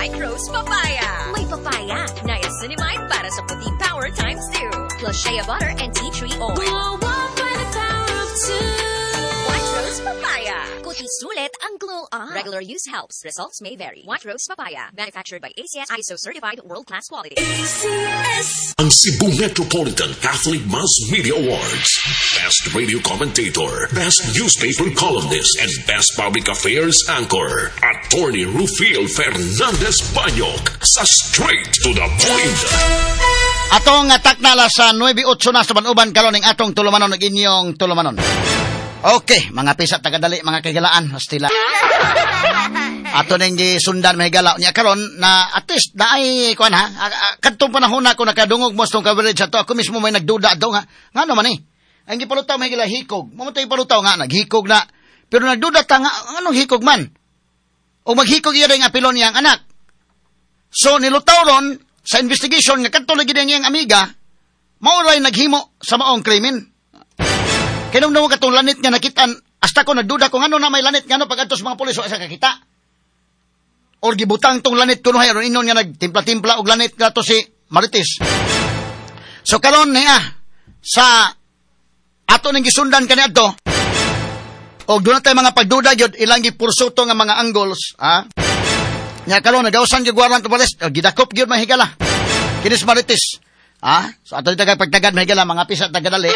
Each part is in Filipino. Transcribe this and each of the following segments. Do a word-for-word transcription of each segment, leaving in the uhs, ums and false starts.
White Rose Papaya. May papaya, niacinamide para sa puting power times two. Plus shea butter and tea tree oil. Glow up by the power of two. White Rose Papaya. Kuti sulit ang glow up. Regular use helps. Results may vary. White Rose Papaya. Manufactured by A C S I S O certified world-class quality. A C S. Ang Cebu Metropolitan Catholic Mass Media Awards. Best Radio Commentator, Best Newspaper Columnist, and Best Public Affairs Anchor. Attorney Rufil Fernandez Banyok sa Straight to the Point. Atong atak na sa nine eight na sa Banuban karon ning atong tulumanon ug inyong tulumanon. Okay, mga pisa tagadali mga kagalaan hostila. Ato ning gisundan mahigala nya karon na at least naay kuan ha. Kadtong panahon na ko nakadungog mo tong coverage ato ako mismo may nagduda ato nga. Ngano man eh. Ang gipalutaw mahigala hikog. Mamatay palutaw nga naghikog na. Pero nagduda ta nga anong hikog man. O maghikog iya ring apilon niyang anak. So nilutaw ron sa investigation nga kadto lagi diyang amiga, mauray naghimo sa maong krimen. Kinong namo katong lanit nga nakitaan, hasta ko nagduda kung ano na may lanit ngano pag adto sa mga pulis o sa kakita. Or gibutang tong lanit kuno hayon inon nga nagtimpla-timpla og lanit gato si Marites. So karon niya sa ato ning gisundan kaniadto. Og doon tay mga pagduda gyud ilang gipursuto nga mga angles, ha? Nya karon nagawsan gyud warrant of arrest, gidakop gyud mahigala. Kinis Marites. Ha? So ato tagay pagtagad mahigala mga pisa tagadali.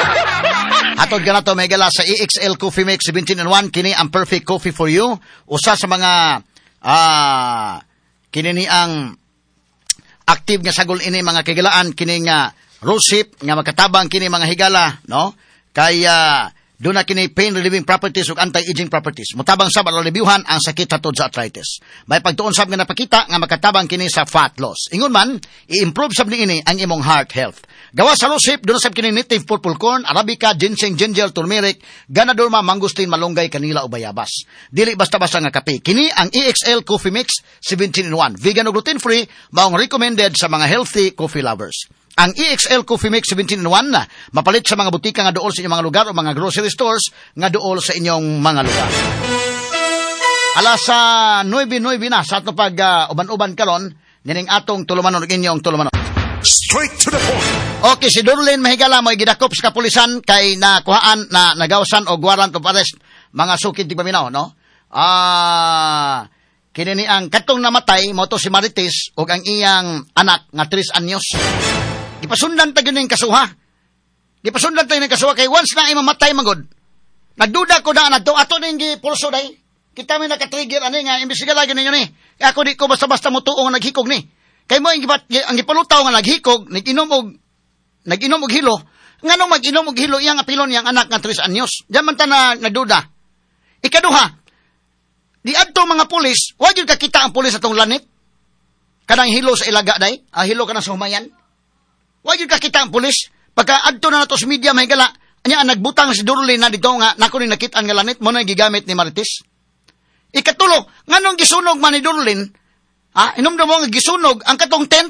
Atod ganato mahigala sa E X L Coffee Mix seventeen in one kini ang perfect coffee for you. Usa sa mga ah kini ni ang active nga sagol ini mga kagalaan kini nga rosehip nga makatabang kini mga higala, no? Kaya doon na kini pain relieving properties ug anti-aging properties. Mutabang sab aron reviewhan ang sakit hatod sa arthritis. May pagtuon sab nga napakita nga makatabang kini sa fat loss. Ingon man, i-improve sab niini ang imong heart health. Gawa sa rosehip, doon sab kini native purple corn, arabica, ginseng, ginger, turmeric, ganadorma, mangustin, malunggay, kanila o bayabas. Dili basta-basta nga kape. Kini ang E X L Coffee Mix seventeen in one. Vegan o gluten-free, maong recommended sa mga healthy coffee lovers. Ang E X L Coffee Mix seventeen in one na mapalit sa mga butika nga dool sa inyong mga lugar o mga grocery stores nga dool sa inyong mga lugar. Alas sa nine nine na sa ato pag uh, uban-uban karon nining atong tulumanon ug inyong tulumanon. Straight to the point. Okay, si Dorlin mahigala mo gidakop sa kapulisan kay nakuhaan na nagawsan og warrant of arrest mga sukid di paminaw, no? Ah, kini ni ang katong namatay mo to si Marites ug ang iyang anak nga three anyos. Gipasundan ta gyud ning kasuha. Gipasundan ta ning kasuha kay once na ay mamatay magod. Nagduda ko na nadto ato ning gipulso dai. Kita may naka-trigger ani nga imbestigar gyud ninyo ni. Kaya ako di ko basta-basta motuong naghikog ni. Kay mo ang gipat ang gipalutaw nga naghikog, nag-inom og nag-inom og hilo. Ngano mag-inom og hilo iyang apilon iyang anak nga three anyos. Diyan man ta na nagduda. Ikaduha. Di adto mga pulis, wa gyud kakita ang pulis atong lanit. Kanang hilo sa ilaga dai, ah, hilo kana sa humayan. Wa gyud kakita ang pulis. Pagka adto na nato sa media mahigala, anya nagbutang si Dorlin na dito nga nako ni nakita nga lanit mo na gigamit ni Marites. Ikatulo, nganong gisunog man ni Dorlin? Ha, inom mo nga gisunog ang katong tent.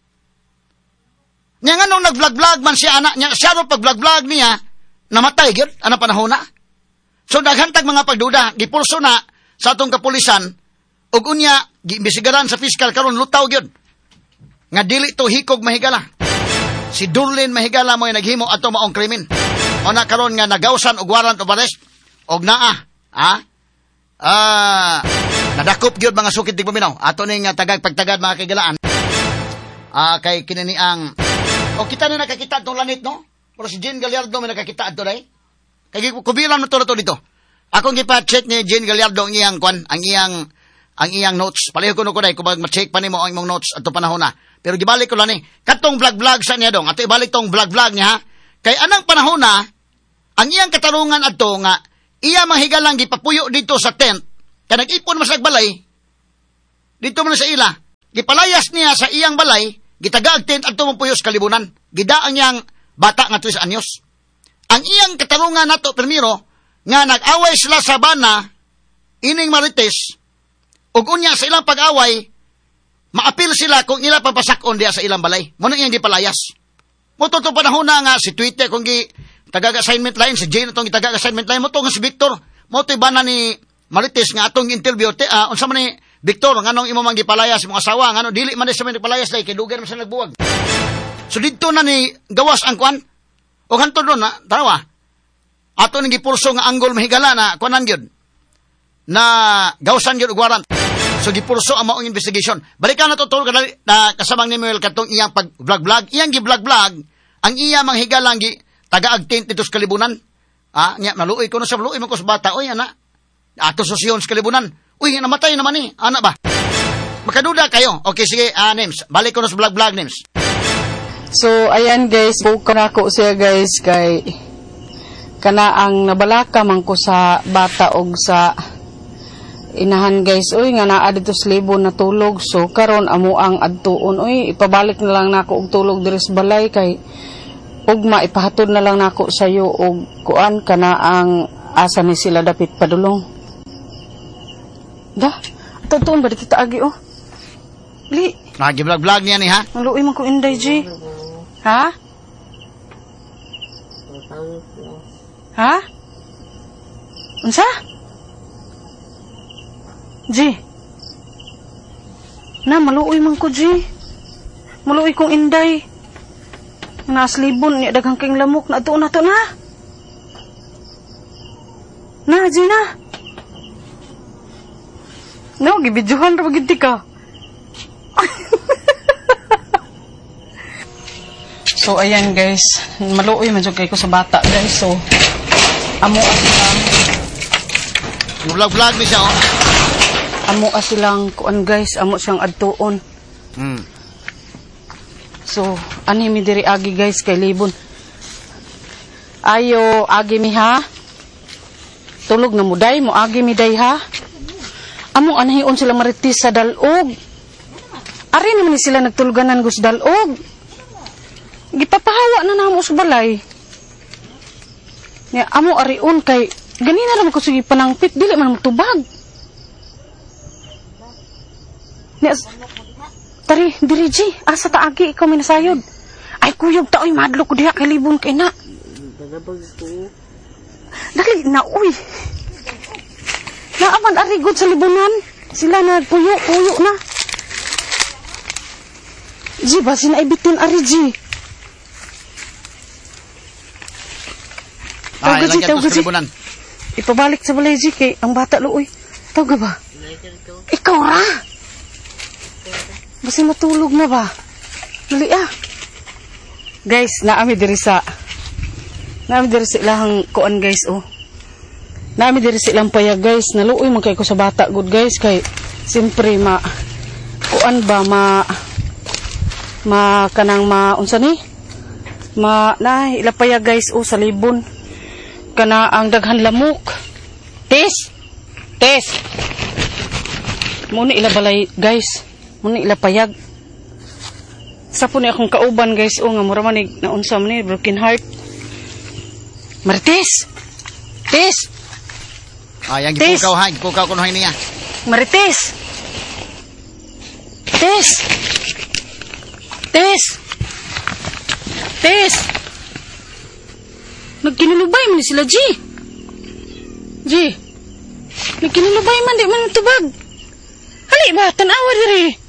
Nya nganong nag-vlog-vlog man si anak nya, siya ro pag-vlog-vlog niya namatay gyud ana panahon na. So daghantag mga pagduda, gipulso na sa atong kapulisan ug unya giimbestigaran sa piskal karon lutaw gyud. Nga dili to hikog mahigala. Si Dorlin mahigala mo naghimo ato maong krimen. O na karon nga nagawsan og warrant of arrest og naa, ha? Ah, nadakop gyud mga sukid tig paminaw. Ato ning tagag pagtagad mga kagalaan. Ah, kay kinani ang o kita na nakakita tong lanit no? Pero si Jean Gallardo may nakakita adto dai. Kay kubilan mo to dito. Ako gipa-check ni Jean Gallardo ang iyang kwan, ang iyang ang iyang notes. Paliho ko no ko dai kung ma-check pa nimo ang imong notes adto panahon na. Pero gibalik ko lang ni, katong vlog-vlog sa niya dong, ato ibalik tong vlog-vlog niya, ha? Kay anang panahon na, ang iyang katarungan ato nga, iya mahigalang gipapuyo dito sa tent, kaya nag-ipon masag balay, dito man sa ila, gipalayas niya sa iyang balay, gitagaag tent ato mong puyos kalibunan, gidaang niyang bata nga three anyos. Ang iyang katarungan nato, primero, nga nag-away sila sa bana, ining Marites, ug unya sa ilang pag-away, maapil sila kung ila papasakon diya sa ilang balay. Muna iyang gipalayas. Mo to panahon na nga si Twitter kung gi tagag-assignment line, si Jane itong tagag-assignment line, mo to nga si Victor, mo to bana ni Marites nga atong interview, te, uh, unsa man ni Victor, nganong imo man gipalayas imong asawa, ngano dili man sa man gipalayas dai kay dugan man sa nagbuwag. So dito na ni gawas ang kwan. O hanto doon na, tanawa. Ato ning gipulso nga anggol mahigala na kuanan gyud. Na gawasan gyud og warrant. So gipulso ang maong investigation. Balikan na to tol kadali na kasamang ni Mel katong iyang pag vlog-vlog, iyang gi-vlog-vlog, ang iya manghigalang gi taga-agtent dito sa kalibunan. Ah, nya naluoy ko na sa luoy man ko sa bata, oy ana. Ato sa siyon sa kalibunan. Uy, namatay naman ni. Ana ba? Makaduda kayo. Okay, sige, uh, Nims. Balik ko na sa vlog-vlog, Nims. So, ayan guys. Buka na ako siya guys kay kana ang nabalaka man ko sa bata og sa inahan guys. Uy, nga naa dito sa libo na tulog. So, karon amo ang adtuon. Uy, ipabalik na lang nako og tulog diri sa balay kay ugma ipahatod na lang nako sayo og kuan kana ang asa ni sila dapit padulong. Da, totoo ba kita agi oh? Li, lagi vlog-vlog niya ni ha? ang luoy man ko inday G. Ha? Ha? Unsa? G. Na maluoy man ko G. Maluoy kong inday. Naslibon ni daghang king lamok na to na to na. Na G na. No, gibidyohan ra bagid ka. So ayan guys, maluoy man jud kay ko sa bata guys. So amo asilang vlog-vlog mi siya oh. Amo asilang kuan guys, amo siyang adtuon. Hmm. So ani mi diri agi guys kay libon. Ayo agi mi ha. Tulog na mo day mo agi mi day ha. Amo anahion sila maritis sa dalog. Ari naman ni sila nagtuluganan gus dalog. Gipapahawa na namo sa balay. Nya amo arion kay ganina ra ko sige panangpit dili man magtubag. Nya tari diri G, asa ta agi ikaw minasayod. Ay kuyog ta oy madlo ko diha kay libon kay na. Dali na uy. Naaman arigod sa libunan. Sila nagpuyo-puyo na. G, ba sinaibitin ari G? Ah, Tawag G, ilagyan tawag to sa G. libunan. Ipabalik sa balay G kay ang bata luoy. Tawag ba? Ikaw ra. Basi matulog na ba? Dali ah. Guys, naami diri sa naami diri sa ilahang kuan guys oh. Naami diri silang payag guys, naluoy man kay ko sa bata good guys kay simpre ma kuan ba ma ma kanang ma unsa ni? Ma na ilapayag guys o sa libon. Kana ang daghan lamok. Tes. Tes. Muna ilabalay guys. Muna ilapayag. Sa po ni akong kauban guys o nga mura man ni na unsa man ni broken heart. Marites. Tes. Ah, yang Tes. gipukaw ha, gipukaw kuno niya. Marites. Tes. Tes. Tes. Nagkinulubay man sila, G. G. Nagkinulubay man, di man tubag. Hali ba, tanawa diri.